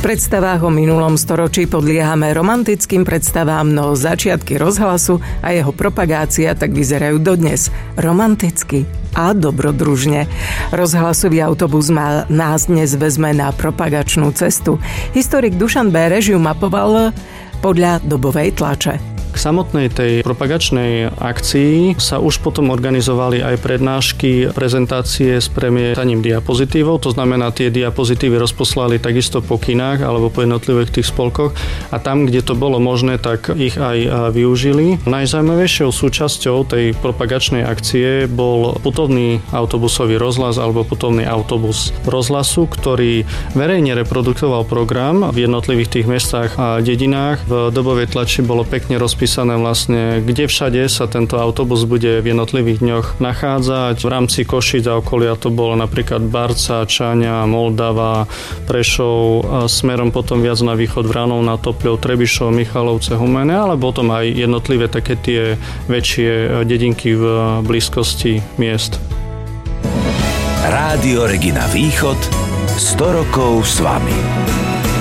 predstavách o minulom storočí podliehame romantickým predstavám, no začiatky rozhlasu a jeho propagácia tak vyzerajú dodnes. Romanticky a dobrodružne. Rozhlasový autobus nás dnes vezme na propagačnú cestu. Historik Dušan Béreš ju mapoval podľa dobovej tlače. K samotnej tej propagačnej akcii sa už potom organizovali aj prednášky, prezentácie s premietaním diapozitívov, to znamená, tie diapozitívy rozposlali takisto po kinách alebo po jednotlivých tých spolkoch a tam, kde to bolo možné, tak ich aj využili. Najzaujímavejšou súčasťou tej propagačnej akcie bol putovný autobusový rozhlas alebo putovný autobus rozhlasu, ktorý verejne reprodukoval program v jednotlivých tých mestách a dedinách. V dobovej tlači bolo pekne rozpísané vlastne, kde všade sa tento autobus bude v jednotlivých dňoch nachádzať. V rámci Košíc a okolia to bolo napríklad Barca, Čaňa, Moldava, Prešov, smerom potom viac na východ Vranov, na Topľov, Trebišov, Michalovce, Humene, ale potom aj jednotlivé také tie väčšie dedinky v blízkosti miest. Rádio Regina Východ 100 rokov s vami.